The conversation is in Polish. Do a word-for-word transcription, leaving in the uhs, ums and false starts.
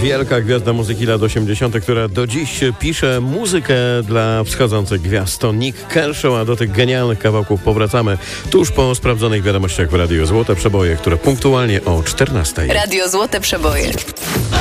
wielka gwiazda muzyki lat osiemdziesiątych, która do dziś pisze muzykę dla wschodzących gwiazd. To Nik Kershaw, a do tych genialnych kawałków powracamy tuż po sprawdzonych wiadomościach w Radiu Złote Przeboje, które punktualnie o czternastej. Radio Złote Przeboje.